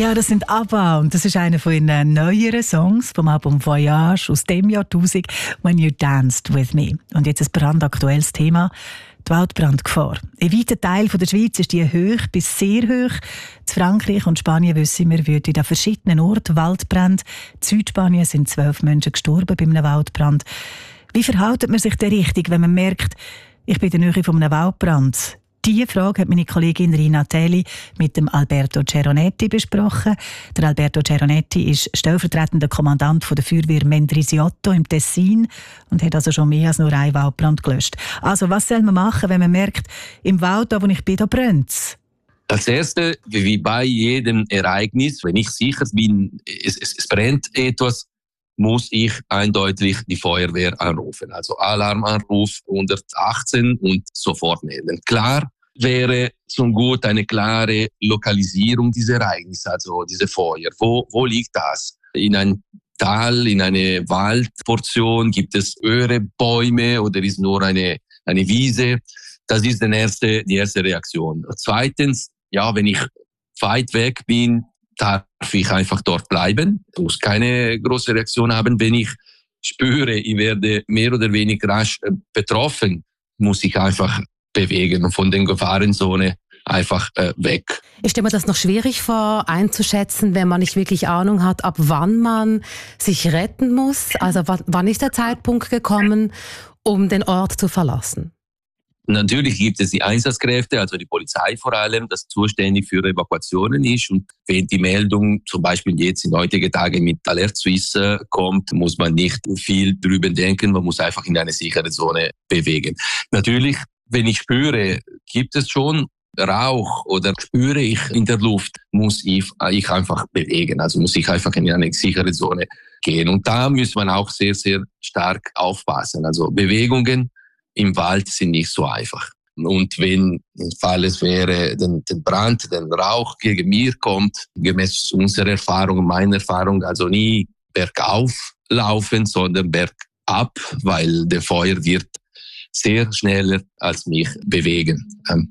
Ja, das sind ABBA und das ist einer von ihren neueren Songs vom Album Voyage aus dem Jahrtausend, «When You Danced With Me». Und jetzt ein brandaktuelles Thema, die Waldbrandgefahr. In weiten Teilen der Schweiz ist die hoch bis sehr hoch. In Frankreich und Spanien wissen wir, wird an verschiedenen Orten Waldbrand. In Südspanien sind 12 Menschen gestorben bei einem Waldbrand. Wie verhält man sich denn richtig, wenn man merkt, ich bin in der Nähe von einem Waldbrand? Diese Frage hat meine Kollegin Rina Teli mit dem Alberto Ceronetti besprochen. Der Alberto Ceronetti ist stellvertretender Kommandant der Feuerwehr Mendrisiotto im Tessin und hat also schon mehr als nur einen Waldbrand gelöscht. Also, was soll man machen, wenn man merkt, im Wald, da wo ich bin, da brennt es? Als Erste, wie bei jedem Ereignis, wenn ich sicher bin, es brennt etwas, muss ich eindeutig die Feuerwehr anrufen. Also Alarmanruf 118 und sofort melden. Klar wäre zum Gut eine klare Lokalisierung dieser Ereignisse, also diese Feuer. Wo liegt das? In einem Tal, in einer Waldportion, gibt es höhere Bäume oder ist nur eine Wiese? Das ist die erste Reaktion. Zweitens, ja, wenn ich weit weg bin, darf ich einfach dort bleiben. Ich muss keine große Reaktion haben. Wenn ich spüre, ich werde mehr oder weniger rasch betroffen, muss ich einfach bewegen und von der Gefahrenzone einfach weg. Ich stelle mir das noch schwierig vor, einzuschätzen, wenn man nicht wirklich Ahnung hat, ab wann man sich retten muss. Also wann ist der Zeitpunkt gekommen, um den Ort zu verlassen? Natürlich gibt es die Einsatzkräfte, also die Polizei vor allem, das zuständig für Evakuationen ist. Und wenn die Meldung zum Beispiel jetzt in heutigen Tagen mit Alert Suisse kommt, muss man nicht viel drüber denken, man muss einfach in eine sichere Zone bewegen. Natürlich, wenn ich spüre, gibt es schon Rauch oder spüre ich in der Luft, muss ich einfach bewegen. Also muss ich einfach in eine sichere Zone gehen. Und da muss man auch sehr, sehr stark aufpassen. Also Bewegungen im Wald sind nicht so einfach. Und wenn im Fall es wäre, den Brand, den Rauch gegen mir kommt, gemäß unserer Erfahrung, meiner Erfahrung, also nie bergauf laufen, sondern bergab, weil der Feuer wird sehr schneller als mich bewegen.